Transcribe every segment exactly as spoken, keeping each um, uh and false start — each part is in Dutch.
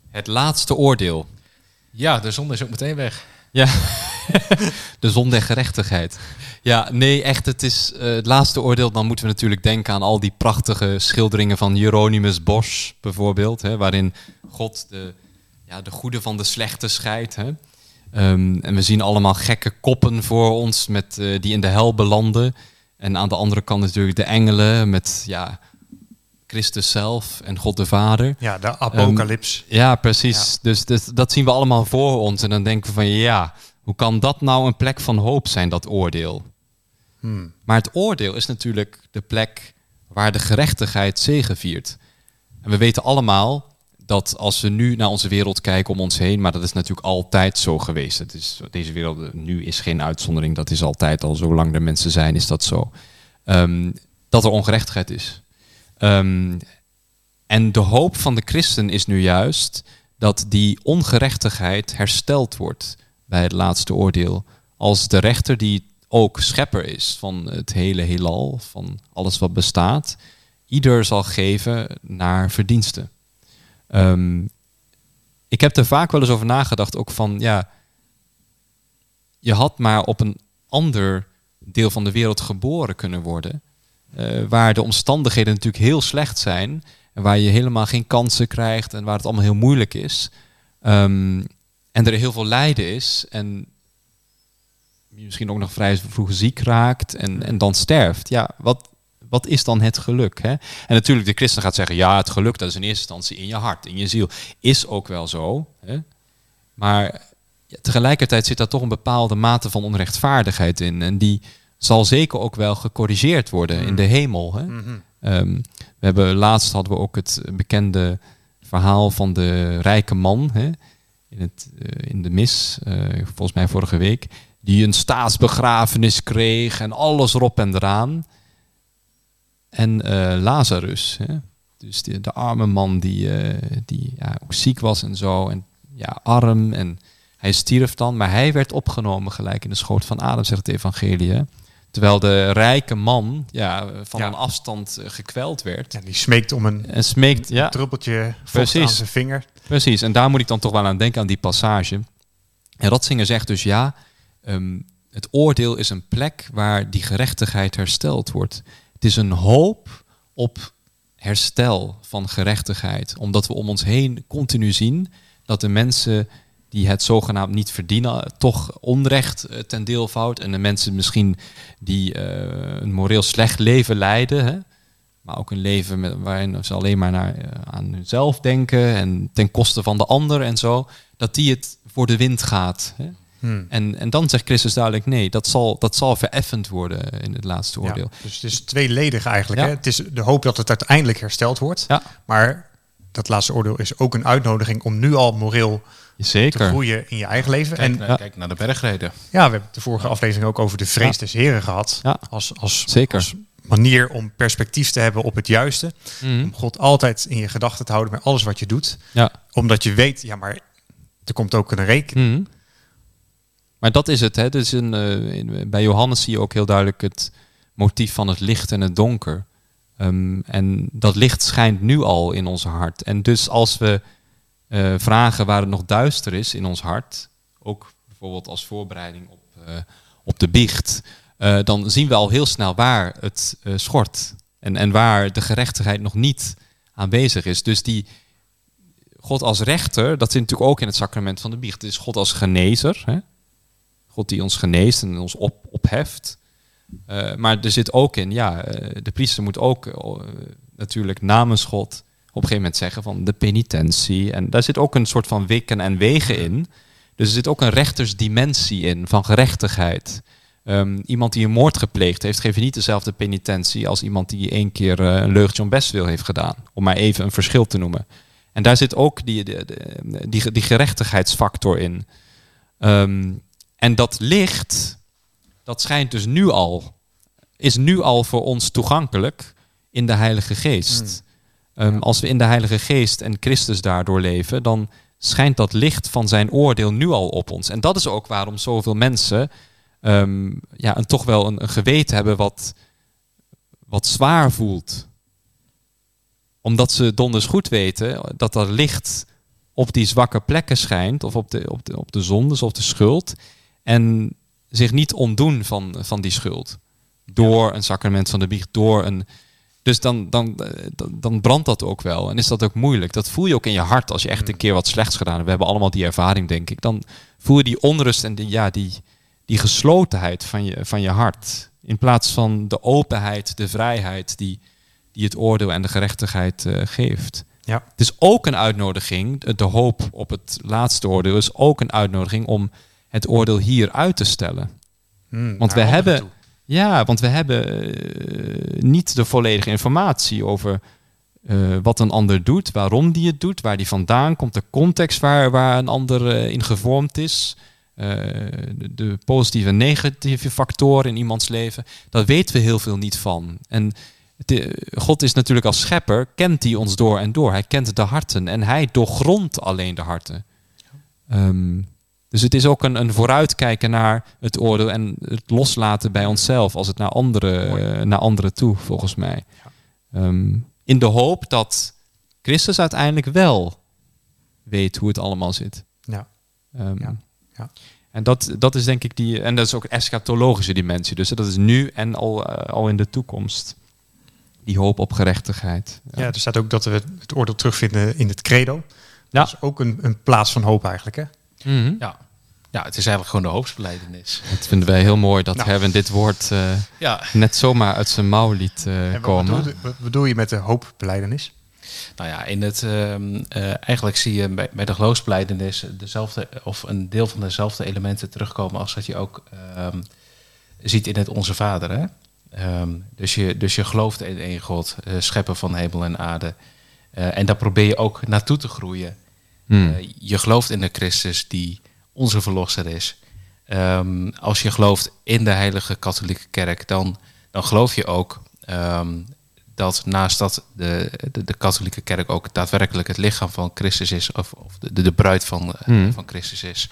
Het laatste oordeel. Ja, de zonde is ook meteen weg. Ja, de zon der gerechtigheid. Ja, nee, echt, het is uh, het laatste oordeel. Dan moeten we natuurlijk denken aan al die prachtige schilderingen van Hieronymus Bosch, bijvoorbeeld. Hè, waarin God de, ja, de goede van de slechte scheidt. Hè. Um, en we zien allemaal gekke koppen voor ons met, uh, die in de hel belanden. En aan de andere kant natuurlijk de engelen met ja, Christus zelf en God de Vader. Ja, de apocalyps. Um, ja, precies. Ja. Dus, dus dat zien we allemaal voor ons. En dan denken we van ja, hoe kan dat nou een plek van hoop zijn, dat oordeel? Hmm. Maar het oordeel is natuurlijk de plek waar de gerechtigheid zegeviert. En we weten allemaal dat als we nu naar onze wereld kijken om ons heen, maar dat is natuurlijk altijd zo geweest. Het is, deze wereld nu is geen uitzondering, dat is altijd al, zolang er mensen zijn, is dat zo. Um, dat er ongerechtigheid is. Um, en de hoop van de christen is nu juist dat die ongerechtigheid hersteld wordt bij het laatste oordeel. Als de rechter die ook schepper is van het hele heelal, van alles wat bestaat, ieder zal geven naar verdiensten. Um, ik heb er vaak wel eens over nagedacht, ook van ja, je had maar op een ander deel van de wereld geboren kunnen worden, uh, waar de omstandigheden natuurlijk heel slecht zijn en waar je helemaal geen kansen krijgt en waar het allemaal heel moeilijk is. Um, en er heel veel lijden is en je misschien ook nog vrij vroeg ziek raakt en, en dan sterft. Ja, wat, wat is dan het geluk? Hè? En natuurlijk, de christen gaat zeggen, ja, het geluk dat is in eerste instantie in je hart, in je ziel. Is ook wel zo. Hè? Maar ja, tegelijkertijd zit daar toch een bepaalde mate van onrechtvaardigheid in. En die zal zeker ook wel gecorrigeerd worden mm. in de hemel. Hè? Mm-hmm. Um, we hebben, laatst hadden we ook het bekende verhaal van de rijke man, hè? In, het, uh, in de mis, uh, volgens mij vorige week, die een staatsbegrafenis kreeg en alles erop en eraan. En uh, Lazarus, hè? Dus die, de arme man die, uh, die ja, ook ziek was en zo, en ja, arm, en hij stierf dan, maar hij werd opgenomen gelijk in de schoot van Adam, zegt het evangelie. Hè? Terwijl de rijke man ja, van ja. een afstand uh, gekweld werd. Ja, die smeekt om een, en smeekt, een ja. druppeltje vocht aan zijn vinger. Precies, en daar moet ik dan toch wel aan denken, aan die passage. En Ratzinger zegt dus ja, um, het oordeel is een plek waar die gerechtigheid hersteld wordt. Het is een hoop op herstel van gerechtigheid. Omdat we om ons heen continu zien dat de mensen die het zogenaamd niet verdienen, toch onrecht uh, ten deel valt. En de mensen misschien die uh, een moreel slecht leven leiden, hè? Maar ook een leven met, waarin ze alleen maar naar, uh, aan hunzelf denken en ten koste van de ander en zo, dat die het voor de wind gaat. Hè? Hmm. En, en dan zegt Christus duidelijk, nee, dat zal, dat zal vereffend worden in het laatste oordeel. Ja, dus het is tweeledig eigenlijk. Ja. Hè? Het is de hoop dat het uiteindelijk hersteld wordt. Ja. Maar dat laatste oordeel is ook een uitnodiging om nu al moreel Zeker. te groeien in je eigen leven. Kijk, en naar, ja. kijk naar de bergreden. Ja, we hebben de vorige ja. aflevering ook over de vrees ja. des Heren gehad. Ja. Als, als, Zeker. als manier om perspectief te hebben op het juiste. Mm-hmm. Om God altijd in je gedachten te houden bij alles wat je doet. Ja. Omdat je weet, ja, maar er komt ook een rekening. Mm-hmm. Maar dat is het. Hè? Dus een, uh, in, bij Johannes zie je ook heel duidelijk het motief van het licht en het donker. Um, en dat licht schijnt nu al in ons hart. En dus als we uh, vragen waar het nog duister is in ons hart, ook bijvoorbeeld als voorbereiding op, uh, op de biecht, uh, dan zien we al heel snel waar het uh, schort. En, en waar de gerechtigheid nog niet aanwezig is. Dus die God als rechter, dat zit natuurlijk ook in het sacrament van de biecht. Het is God als genezer, hè? God die ons geneest en ons op, opheft. Uh, maar er zit ook in, ja, uh, de priester moet ook uh, natuurlijk namens God op een gegeven moment zeggen van de penitentie. En daar zit ook een soort van wikken en wegen in. Dus er zit ook een rechtersdimensie in van gerechtigheid. Um, iemand die een moord gepleegd heeft, geeft niet dezelfde penitentie als iemand die één keer uh, een leugentje om bestwil heeft gedaan. Om maar even een verschil te noemen. En daar zit ook die, die, die, die gerechtigheidsfactor in. Um, en dat licht, dat schijnt dus nu al, is nu al voor ons toegankelijk in de Heilige Geest. Mm. Um, als we in de Heilige Geest en Christus daardoor leven, dan schijnt dat licht van zijn oordeel nu al op ons. En dat is ook waarom zoveel mensen um, ja, een, toch wel een, een geweten hebben wat, wat zwaar voelt. Omdat ze donders goed weten dat dat licht op die zwakke plekken schijnt, of op de, op de, op de zondes of de schuld, en zich niet ontdoen van, van die schuld. Door ja. een sacrament van de biecht, door een... Dus dan, dan, dan brandt dat ook wel. En is dat ook moeilijk. Dat voel je ook in je hart als je echt een keer wat slechts gedaan hebt. We hebben allemaal die ervaring, denk ik. Dan voel je die onrust en die, ja, die, die geslotenheid van je, van je hart. In plaats van de openheid, de vrijheid die, die het oordeel en de gerechtigheid uh, geeft. Ja. Het is ook een uitnodiging, de hoop op het laatste oordeel is ook een uitnodiging om het oordeel hier uit te stellen. Hmm, want we hebben... Toe. Ja, want we hebben uh, niet de volledige informatie over uh, wat een ander doet, waarom die het doet, waar die vandaan komt, de context waar, waar een ander uh, in gevormd is, uh, de, de positieve en negatieve factoren in iemands leven. Daar weten we heel veel niet van. En de, God is natuurlijk als schepper, kent hij ons door en door. Hij kent de harten en hij doorgrondt alleen de harten. Um, Dus het is ook een, een vooruitkijken naar het oordeel en het loslaten bij onszelf als het naar anderen, uh, naar anderen toe, volgens mij. Ja. Um, in de hoop dat Christus uiteindelijk wel weet hoe het allemaal zit. Ja. Um, ja. ja. En dat, dat is denk ik die, en dat is ook een eschatologische dimensie. Dus dat is nu en al, uh, al in de toekomst. Die hoop op gerechtigheid. Ja. ja, er staat ook dat we het oordeel terugvinden in het credo. Ja. Dat is ook een, een plaats van hoop eigenlijk, hè? Mm-hmm. Ja. Ja, het is eigenlijk gewoon de hoopsbelijdenis. Dat vinden wij heel mooi, dat nou. Herwin dit woord uh, ja. net zomaar uit zijn mouw liet uh, en wat komen. Bedoel, wat bedoel je met de hoopbelijdenis? Nou ja, in het, uh, uh, eigenlijk zie je bij, bij de geloofsbelijdenis dezelfde, of een deel van dezelfde elementen terugkomen als dat je ook uh, ziet in het Onze Vader. Hè? Um, dus, je, dus je gelooft in één God, uh, schepper van hemel en aarde. Uh, en daar probeer je ook naartoe te groeien. Hmm. Uh, je gelooft in de Christus die onze verlosser is. Um, als je gelooft in de heilige katholieke kerk, dan, dan geloof je ook um, dat naast dat de, de, de katholieke kerk ook daadwerkelijk het lichaam van Christus is, of, of de, de bruid van, hmm. uh, van Christus is,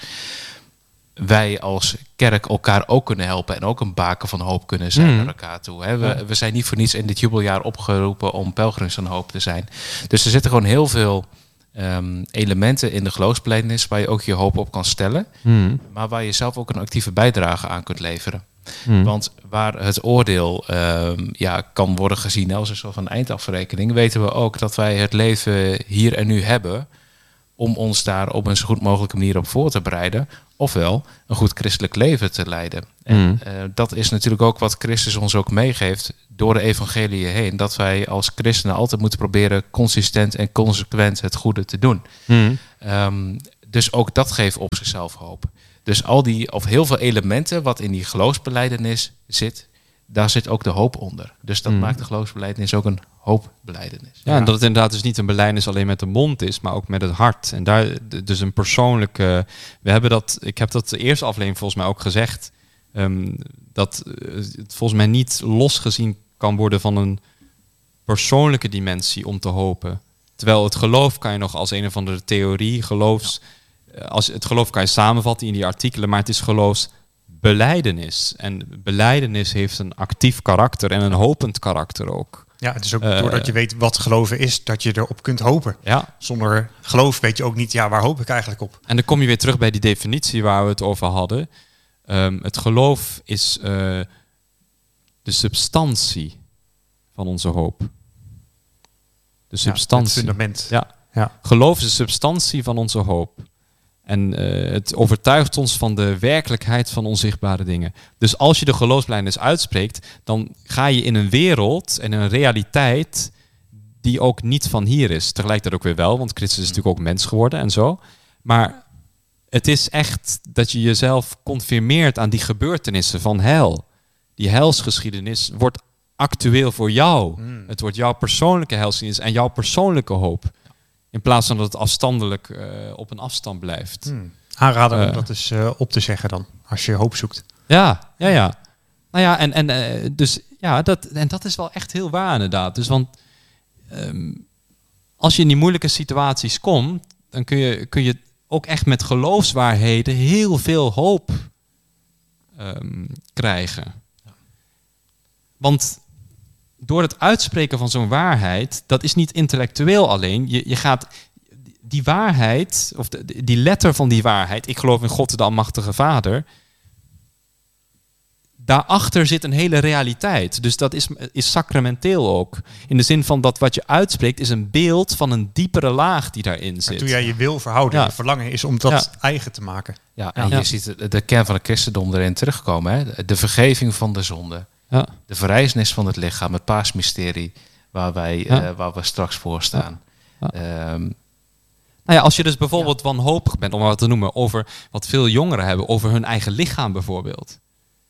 wij als kerk elkaar ook kunnen helpen en ook een baken van hoop kunnen zijn hmm. naar elkaar toe. Hè. We, we zijn niet voor niets in dit jubeljaar opgeroepen om pelgrims van hoop te zijn. Dus er zitten gewoon heel veel Um, elementen in de geloofsbelijdenis waar je ook je hoop op kan stellen, hmm. maar waar je zelf ook een actieve bijdrage aan kunt leveren. Hmm. Want waar het oordeel um, ja, kan worden gezien als een soort van eindafrekening, weten we ook dat wij het leven hier en nu hebben om ons daar op een zo goed mogelijke manier op voor te bereiden, ofwel een goed christelijk leven te leiden. En mm. uh, dat is natuurlijk ook wat Christus ons ook meegeeft door de evangelie heen, dat wij als christenen altijd moeten proberen consistent en consequent het goede te doen. Mm. Um, dus ook dat geeft op zichzelf hoop. Dus al die, of heel veel elementen wat in die geloofsbelijdenis zit, daar zit ook de hoop onder. Dus dat mm. maakt de geloofsbelijdenis ook een hoopbelijdenis. Ja, ja, en dat het inderdaad dus niet een belijdenis alleen met de mond is, maar ook met het hart. En daar dus een persoonlijke... We hebben dat, ik heb dat de eerste aflevering volgens mij ook gezegd, um, dat het volgens mij niet losgezien kan worden van een persoonlijke dimensie om te hopen. Terwijl het geloof kan je nog als een of andere theorie, geloofs... Ja. Als, het geloof kan je samenvatten in die artikelen, maar het is geloofsbelijdenis. En belijdenis heeft een actief karakter en een hopend karakter ook. Ja, het is ook uh, doordat je weet wat geloven is, dat je erop kunt hopen. Ja. Zonder geloof weet je ook niet, ja, waar hoop ik eigenlijk op? En dan kom je weer terug bij die definitie waar we het over hadden. Um, het geloof is uh, de substantie van onze hoop. De substantie. Ja, het fundament. Ja. Ja. Geloof is de substantie van onze hoop. En uh, het overtuigt ons van de werkelijkheid van onzichtbare dingen. Dus als je de geloofsbelijdenis uitspreekt, dan ga je in een wereld en een realiteit die ook niet van hier is. Tegelijkertijd ook weer wel, want Christus is natuurlijk ook mens geworden en zo. Maar het is echt dat je jezelf confirmeert aan die gebeurtenissen van heil. Die heilsgeschiedenis wordt actueel voor jou. Mm. Het wordt jouw persoonlijke heilsgeschiedenis en jouw persoonlijke hoop. In plaats van dat het afstandelijk uh, op een afstand blijft. Hmm. Aanraden om uh, dat eens uh, op te zeggen dan, als je hoop zoekt. Ja, ja, ja. Nou ja, en, en, uh, dus, ja dat, en dat is wel echt heel waar inderdaad. Dus want um, als je in die moeilijke situaties komt, dan kun je, kun je ook echt met geloofswaarheden heel veel hoop um, krijgen. Want door het uitspreken van zo'n waarheid, dat is niet intellectueel alleen. Je, je gaat, die waarheid, of de, die letter van die waarheid, ik geloof in God de Almachtige Vader, daarachter zit een hele realiteit. Dus dat is, is sacramenteel ook. In de zin van dat wat je uitspreekt is een beeld van een diepere laag die daarin zit. Toen jij je wil verhouden, Ja. je verlangen is om dat Ja. eigen te maken. Ja, en Ja. je ziet de, de kern van het christendom erin terugkomen. Hè? De vergeving van de zonde. Ja. De verrijzenis van het lichaam. Het paasmysterie waar, wij, Ja. eh, waar we straks voor staan. Ja. Ehm, Nou ja, als je dus bijvoorbeeld wanhopig bent, om maar wat te noemen, over wat veel jongeren hebben, over hun eigen lichaam bijvoorbeeld.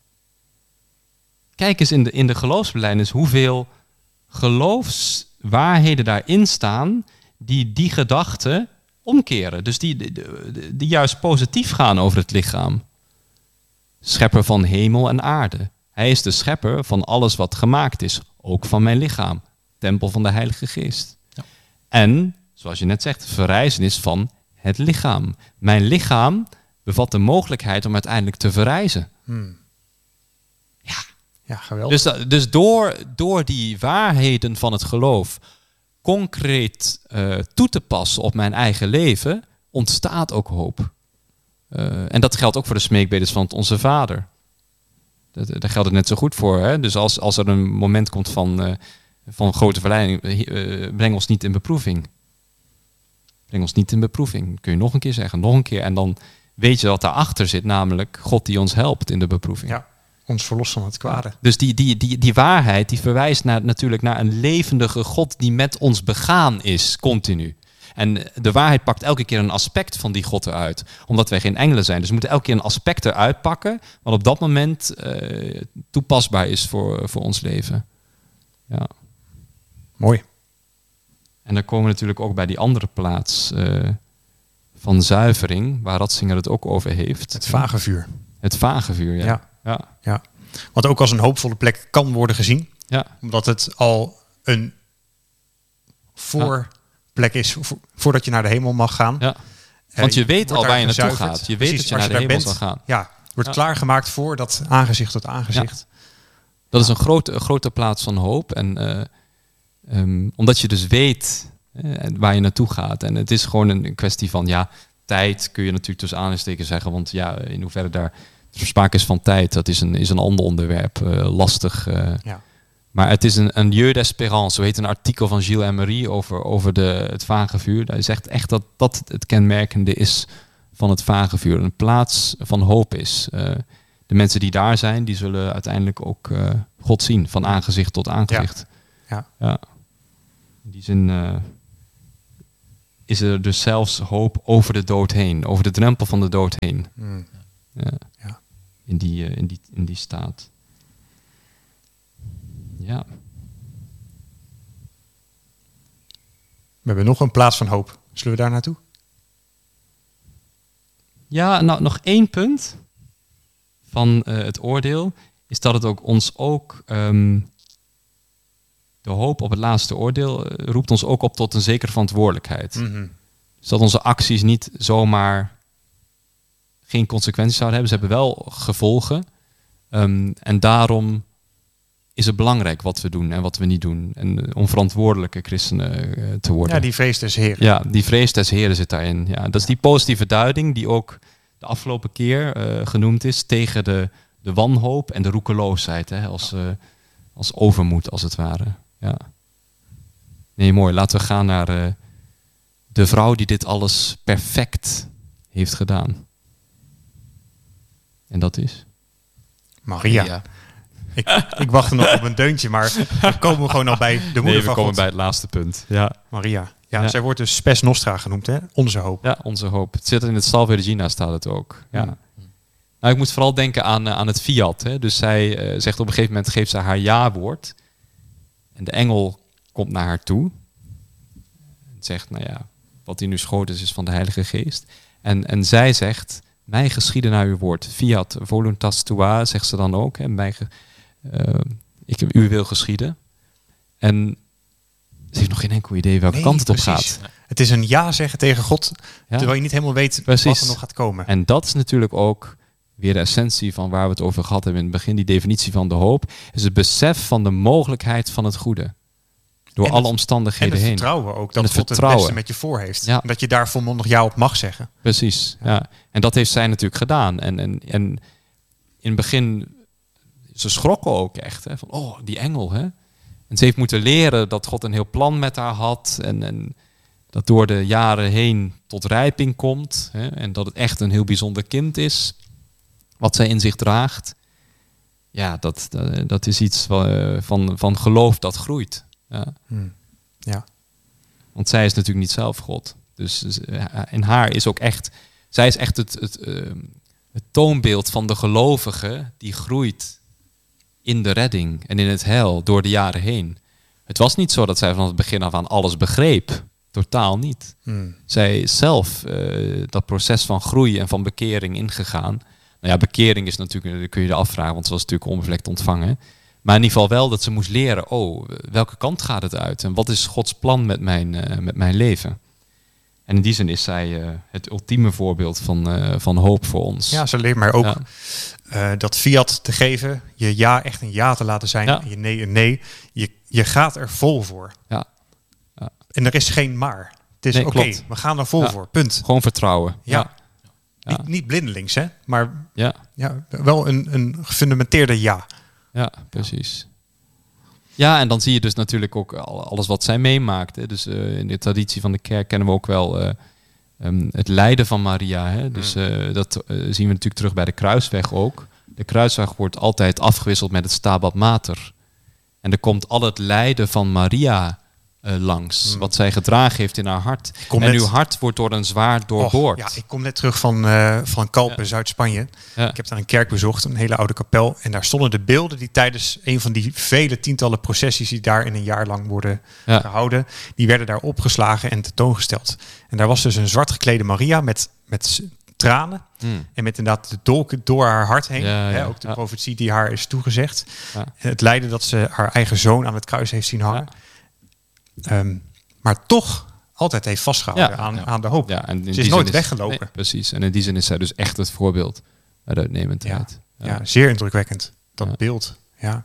Kijk eens in de, in de geloofsbelijdenis hoeveel geloofswaarheden daarin staan die die gedachten omkeren. Dus die, die, die, die juist positief gaan over het lichaam. Schepper van hemel en aarde. Hij is de schepper van alles wat gemaakt is, ook van mijn lichaam. Tempel van de Heilige Geest. Ja. En, zoals je net zegt, verrijzenis van het lichaam. Mijn lichaam bevat de mogelijkheid om uiteindelijk te verrijzen. Hmm. Ja. Ja, geweldig. Dus, dat- dus door, door die waarheden van het geloof concreet eh, toe te passen op mijn eigen leven, ontstaat ook hoop. Eh, en dat geldt ook voor de smeekbedes van Onze Vader. Dat, daar geldt het net zo goed voor. Hè? Dus als, als er een moment komt van, eh, van grote verleiding, eh, breng ons niet in beproeving. Breng ons niet in beproeving. Kun je nog een keer zeggen, nog een keer. En dan weet je wat daarachter zit, namelijk God die ons helpt in de beproeving. Ja, ons verlost van het kwade. Dus die, die, die, die waarheid die verwijst naar, natuurlijk naar een levendige God die met ons begaan is, continu. En de waarheid pakt elke keer een aspect van die God eruit. Omdat wij geen engelen zijn. Dus we moeten elke keer een aspect eruit pakken, wat op dat moment uh, toepasbaar is voor, voor ons leven. Ja. Mooi. En dan komen we natuurlijk ook bij die andere plaats uh, van zuivering, waar Ratzinger het ook over heeft. Het vagevuur. Het vagevuur, ja. Ja. Ja. Ja. Wat ook als een hoopvolle plek kan worden gezien. Ja. Omdat het al een voorplek is vo- voordat je naar de hemel mag gaan. Ja. Want je Eh, weet wordt al daar waar je naartoe gezuiverd. gaat. Je weet Precies, dat je als naar de daar hemel bent, zal gaan. Ja, wordt Ja. klaargemaakt voor dat aangezicht tot aangezicht. Dat is een grote, een grote plaats van hoop. En uh, um, omdat je dus weet uh, waar je naartoe gaat. En het is gewoon een kwestie van, ja, tijd kun je natuurlijk tussen aanhalingstekens zeggen. Want ja, in hoeverre daar sprake is van tijd, dat is een, is een ander onderwerp. Uh, lastig. Uh, Ja. Maar het is een, een lieu d'espérance. Zo heet een artikel van Gilles Emery over, over de, het vagevuur. Hij zegt echt dat dat het kenmerkende is van het vagevuur. Een plaats van hoop is. Uh, de mensen die daar zijn, die zullen uiteindelijk ook uh, God zien. Van aangezicht tot aangezicht. Ja. Ja. In die zin uh, is er dus zelfs hoop over de dood heen. Over de drempel van de dood heen. Mm. Ja. Ja. In, die, uh, in, die, in die staat. Ja. We hebben nog een plaats van hoop. Zullen we daar naartoe? Ja, nou nog één punt van uh, het oordeel is dat het ook ons ook um, de hoop op het laatste oordeel uh, roept ons ook op tot een zekere verantwoordelijkheid. Mm-hmm. Dus dat onze acties niet zomaar geen consequenties zouden hebben. Ze hebben wel gevolgen. Um, en daarom is het belangrijk wat we doen en wat we niet doen. En uh, om verantwoordelijke christenen uh, te worden. Ja, die vrees des Heren. Ja, die vrees des Heren zit daarin. Ja, dat is die positieve duiding die ook de afgelopen keer uh, genoemd is tegen de, de wanhoop en de roekeloosheid. Hè, als, uh, als overmoed, als het ware. Ja. Nee, mooi. Laten we gaan naar uh, de vrouw die dit alles perfect heeft gedaan. En dat is? Maria. Ja. Ik, ik wachtte nog op een deuntje, maar dan komen we gewoon al bij de moeder Nee, we van komen God. bij het laatste punt. Ja. Maria. Ja, Ja. zij wordt dus Spes Nostra genoemd, hè? Onze hoop. Ja, onze hoop. Het zit in het Salve Regina, staat het ook. Ja. Mm. Nou, ik moet vooral denken aan, uh, aan het fiat. Hè. Dus zij uh, zegt op een gegeven moment, geeft ze haar ja-woord. En de engel komt naar haar toe. En zegt, nou ja, wat hier nu schoot is, is van de Heilige Geest. En, en zij zegt, mij geschieden naar uw woord. Fiat voluntas tua, zegt ze dan ook. Hè. Mij ge, uh, ik heb uw wil geschieden. En ze heeft nog geen enkel idee welke Nee, kant het op precies. gaat. Het is een ja zeggen tegen God, Ja. terwijl je niet helemaal weet Precies. wat er nog gaat komen. En dat is natuurlijk ook weer de essentie van waar we het over gehad hebben in het begin. Die definitie van de hoop is het besef van de mogelijkheid van het goede. door en alle het, omstandigheden en het heen. vertrouwen ook, En dat het God vertrouwen. het beste met je voor heeft. Ja. Dat je daar volmondig ja op mag zeggen. Precies, ja. ja. En dat heeft zij natuurlijk gedaan. En, en, en in het begin, ze schrokken ook echt. Hè, van, oh, die engel. Hè? En ze heeft moeten leren dat God een heel plan met haar had. En, en dat door de jaren heen tot rijping komt. Hè? En dat het echt een heel bijzonder kind is. Wat zij in zich draagt. Ja, dat, dat, dat is iets van, van geloof dat groeit. Ja. Hmm. Ja. Want zij is natuurlijk niet zelf God. Dus in haar is ook echt... Zij is echt het, het, uh, het toonbeeld van de gelovige die groeit in de redding en in het heil door de jaren heen. Het was niet zo dat zij van het begin af aan alles begreep. Totaal niet. Hmm. Zij is zelf uh, dat proces van groei en van bekering ingegaan. Nou ja, bekering is natuurlijk, dat kun je je afvragen, want ze was natuurlijk onbevlekt ontvangen. Maar in ieder geval wel dat ze moest leren, oh, welke kant gaat het uit? En wat is Gods plan met mijn, uh, met mijn leven? En in die zin is zij uh, het ultieme voorbeeld van, uh, van hoop voor ons. Ja, ze leert mij ook ja. uh, dat fiat te geven, je ja echt een ja te laten zijn, ja. je nee een nee. Je, je gaat er vol voor. Ja. Ja. En er is geen maar. Het is nee, oké, okay, we gaan er vol ja. voor, punt. Gewoon vertrouwen. Ja. ja. ja. Niet, niet blindelings, hè, maar ja. Ja, wel een, een gefundamenteerde ja. Ja, precies. Ja, en dan zie je dus natuurlijk ook alles wat zij meemaakt. Hè. Dus uh, in de traditie van de kerk kennen we ook wel uh, um, het lijden van Maria. Hè. Dus uh, dat uh, zien we natuurlijk terug bij de kruisweg ook. De kruisweg wordt altijd afgewisseld met het Stabat Mater. En er komt al het lijden van Maria uh, langs. Mm. Wat zij gedragen heeft in haar hart. En net... uw hart wordt door een zwaard doorboord. Ja, ik kom net terug van, uh, van Kalpen, ja. Zuid-Spanje. Ja. Ik heb daar een kerk bezocht, een hele oude kapel. En daar stonden de beelden die tijdens een van die vele tientallen processies die daar in een jaar lang worden ja. gehouden. Die werden daar opgeslagen en tentoongesteld. En daar was dus een zwart geklede Maria met, met tranen. Hmm. En met inderdaad de dolk door haar hart heen. Ja, ja, hè, ook de ja. profetie die haar is toegezegd. Ja. En het lijden dat ze haar eigen zoon aan het kruis heeft zien hangen. Ja. Um, maar toch altijd heeft vastgehouden ja, aan, ja. aan de hoop. Ja, en ze is nooit is, weggelopen. Nee, precies. En in die zin is zij dus echt het voorbeeld bij de uitnemendheid. Ja, ja. ja, zeer indrukwekkend. Dat ja. beeld. Ja.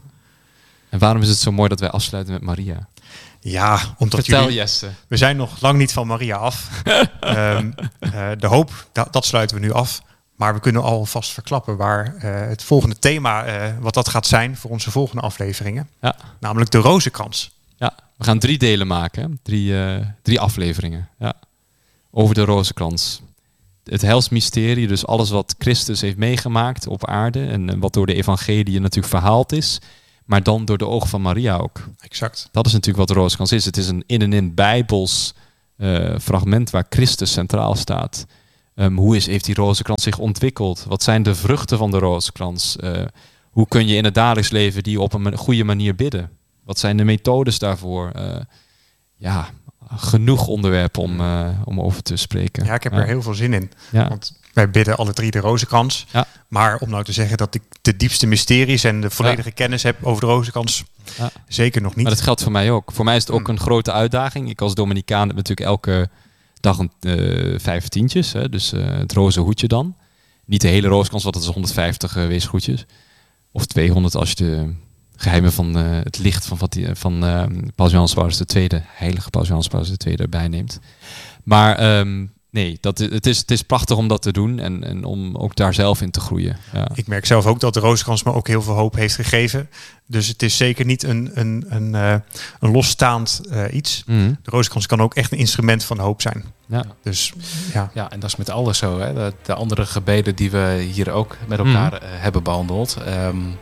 En waarom is het zo mooi dat wij afsluiten met Maria? Ja, omdat Vertel, jullie... Jesse. We zijn nog lang niet van Maria af. um, uh, de hoop, dat, dat sluiten we nu af. Maar we kunnen alvast verklappen waar uh, het volgende thema, uh, wat dat gaat zijn voor onze volgende afleveringen. Ja. Namelijk de rozenkrans. Ja, we gaan drie delen maken. Drie, uh, drie afleveringen. Ja. Over de rozenkrans. Het helsmysterie, dus alles wat Christus heeft meegemaakt op aarde. En uh, wat door de evangelie natuurlijk verhaald is. Maar dan door de ogen van Maria ook. Exact. Dat is natuurlijk wat de rozenkrans is. Het is een in en in bijbels uh, fragment waar Christus centraal staat. Um, hoe is, heeft die rozenkrans zich ontwikkeld? Wat zijn de vruchten van de rozenkrans? Uh, hoe kun je in het dagelijks leven die op een goede manier bidden? Wat zijn de methodes daarvoor? Uh, ja, genoeg onderwerpen om, uh, om over te spreken. Ja, ik heb ja. er heel veel zin in. Ja. Want wij bidden alle drie de rozenkrans. Ja. Maar om nou te zeggen dat ik de diepste mysteries en de volledige ja. kennis heb over de rozenkrans, ja. zeker nog niet. Maar dat geldt voor mij ook. Voor mij is het ook hmm. een grote uitdaging. Ik als Dominicaan heb natuurlijk elke dag een uh, vijf tientjes. Hè? Dus uh, het roze hoedje dan. Niet de hele rozenkrans, want dat is honderdvijftig uh, weesgoedjes. Of tweehonderd als je de geheimen van uh, het licht van, van uh, Paus Johannes Paulus de Tweede, heilige Paus Johannes Paulus de Tweede erbij neemt. Maar um, nee, dat, het, is, het is prachtig om dat te doen en, en om ook daar zelf in te groeien. Ja. Ik merk zelf ook dat de rozenkrans me ook heel veel hoop heeft gegeven. Dus het is zeker niet een, een, een, uh, een losstaand uh, iets. Mm-hmm. De rozenkrans kan ook echt een instrument van hoop zijn. Ja. Dus, ja. ja, en dat is met alles zo. Hè? De, de andere gebeden die we hier ook met elkaar mm. uh, hebben behandeld. Um,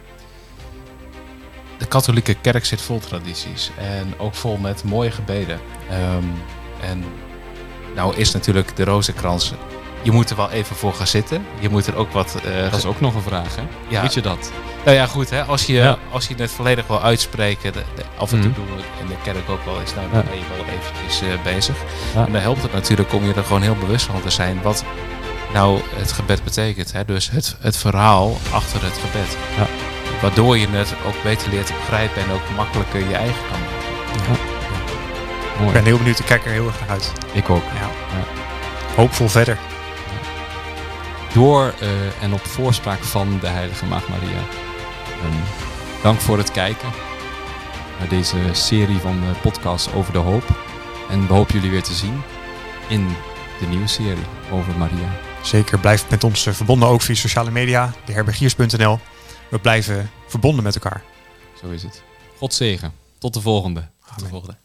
de katholieke kerk zit vol tradities. En ook vol met mooie gebeden. Um, en nou is natuurlijk de rozenkrans... Je moet er wel even voor gaan zitten. Je moet er ook wat... Uh, dat is ook nog een vraag, hè? Ja. Weet je dat? Nou ja, goed. Hè? Als, je, ja. als je het volledig wil uitspreken... De, de, af en toe mm. doen we in de kerk ook wel eens... Nou, dan ben je wel eventjes uh, bezig. Ja. En dan helpt het natuurlijk om je er gewoon heel bewust van te zijn... wat nou het gebed betekent. Hè? Dus het, het verhaal achter het gebed. Ja. Waardoor je het ook beter leert te begrijpen... en ook makkelijker je eigen kan maken. Ja. Mooi. Ik ben heel benieuwd. Ik kijk er heel erg naar uit. Ik ook. Ja. Ja. Hoopvol verder. Door uh, en op voorspraak van de Heilige Maagd Maria. Um, dank voor het kijken. naar deze serie van uh, podcasts over de hoop. En we hopen jullie weer te zien in de nieuwe serie over Maria. Zeker, blijf met ons verbonden ook via sociale media, de herbergiers punt n l. We blijven verbonden met elkaar. Zo is het. God zegen. Tot de volgende. Tot de volgende.